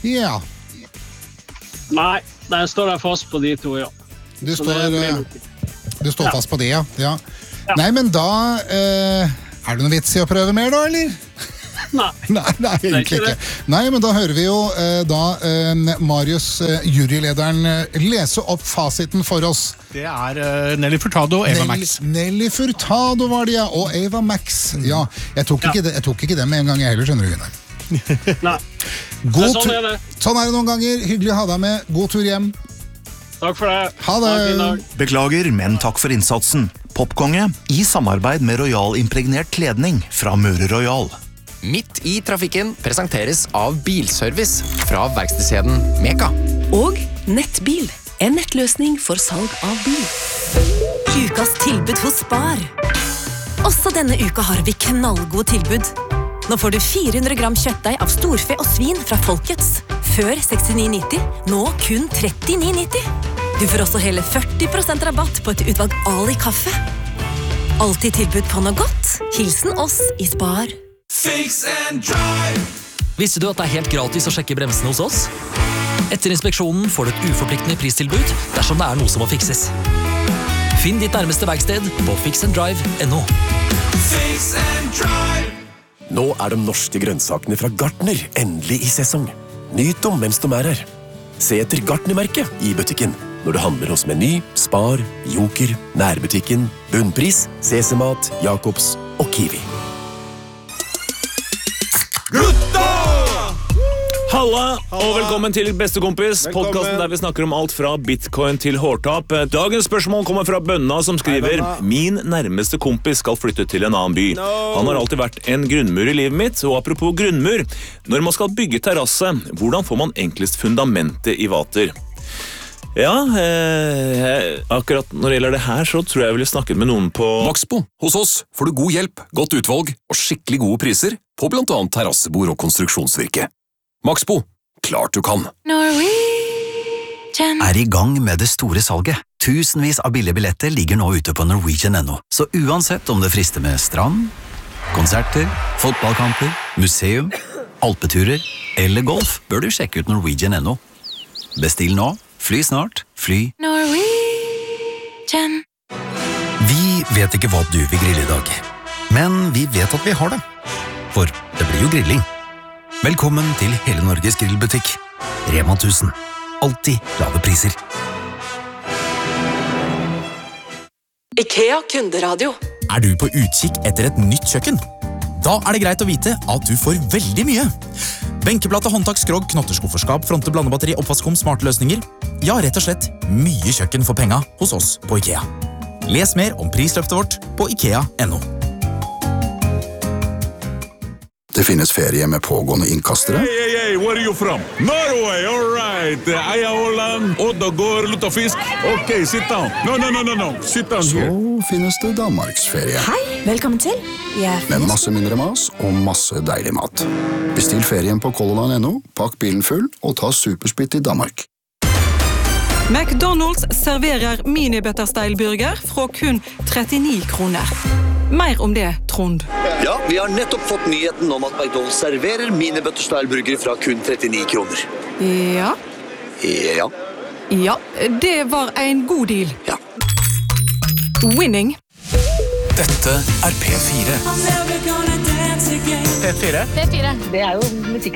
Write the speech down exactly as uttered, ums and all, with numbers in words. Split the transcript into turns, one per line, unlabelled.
Ja.
Nei, den står der fast på de to, ja.
Du
Så
står,
det
eh, du står
Ja.
fast på det, ja. ja.
Ja.
Nei, men da eh, er det noen vits i å prøve mer da, eller?
Nei.
Nei, nei, egentlig
ikke
ikke.
det.
Nei, men da hører vi jo eh, da eh, Marius, eh, jurylederen, eh, lese opp fasiten for oss.
Det er uh, Nelly Furtado og Eva
Nell-
Max.
Nelly Furtado var det, ja. Og Eva Max. Ja, jeg tok ikke, det, jeg tok ikke det med en gang jeg heller, skjønner du, Gunnar.
Nei.
God
Men sånn
tur-
er det.
Sånn er det noen ganger. Hyggelig å ha deg med. God tur hjem.
Takk for det.
Ha det.
Ha en fin dag.
Beklager, men takk for innsatsen. Popkonge i samarbeid med Royal impregnert kledning fra Møre Royal.
Midt i trafikken presenteres av Bilservice fra verkstedskjeden Meka.
Og Nettbil, en nettløsning for salg av bil. Ukas tilbud hos Spar. Også denne uka har vi knallgod tilbud. Nå får du fire hundre gram kjøttdeig av storfe og svin fra Folkets. Før sekstini nitti, nå kun trettini nitti. Du får også hele førti prosent rabatt på et utvalg Ali kaffe. Alltid tilbud på noe godt. Hilsen oss i Spar.
Fix and drive.
Visste du at det er helt gratis å sjekke bremsene hos oss? Etter inspeksjonen får du et uforpliktende pristilbud dersom det er noe som må fikses. Finn ditt nærmeste verksted på fix and drive punktum no.
Fix and drive.
Nå er de norske grønnsakene fra Gartner endelig i sesong. Nyt dem mens de er her. Se etter Gartner-merket i butikken når du handler hos Meny, Spar, Joker, Nærbutikken, Bunnpris, Sesemat, Jakobs og Kiwi.
Halla, og velkommen til Bestekompis, podcasten der vi snakker om alt fra bitcoin til hårtap. Dagens spørsmål kommer fra Bønna, som skriver: Min nærmeste kompis skal flytte til en annen by. Han har alltid vært en grunnmur i livet mitt, og apropos grunnmur, når man skal bygge terrasse, hvordan får man enklest fundamentet i vater? Ja, eh, akkurat når det gjelder det her, så tror jeg jeg ville snakket med noen på
Maxbo. Hos oss får du god hjelp, godt utvalg og skikkelig gode priser på blant annet terrassebord og konstruksjonsvirke. Maxbo. Klart du kan.
Er i gang med det store salget. Tusenvis av billige billetter ligger nå ute på Norwegian punkt no. Så uansett om det frister med strand, konserter, fotballkamper, museum, alpeturer eller golf, bør du sjekke ut Norwegian punktum no. Bestill nå. Fly snart. Fly.
Norwegian.
Vi vet ikke hva du vil grille i dag, men vi vet at vi har det. For det blir jo grilling. Velkommen til hele Norges grillbutikk. Rema tusen. Alltid lave priser.
IKEA kunderadio.
Er du på utkikk etter et nytt kjøkken? Da er det greit å vite at du får veldig mye. Benkeplate, håndtak, skrog, knotterskufferskap, fronte, blandebatteri, oppvaskkom, smarte løsninger. Ja, rett og slett mye kjøkken for penga hos oss på IKEA. Les mer om prisløftet vårt på ikea punktum no.
Det finnes ferie med pågående innkastere.
Hey, hey, hey, where are you from? Norway, all right. Eia Åland, Oddagård, Luttafisk. Ok, sit down. No, no, no, no, no. Sit down
Så
here.
finnes det Danmarksferie.
Hei, velkommen til. Jeg
Med masse mindre mas og masse deilig mat. Bestill ferien på Color Line punktum no, pakk bilen full og ta supersplitt i Danmark.
McDonald's serverer mini-butterstyle-burger fra kun trettini kroner. Mer om det, Trond.
Ja, vi har nettopp fått nyheten om at McDonald's serverer mini-butterstyle-burger fra kun trettini kroner.
Ja.
Ja.
Ja, det var en god deal.
Ja.
Winning.
Dette er P fire.
P fire.
P fire. Det er jo musikk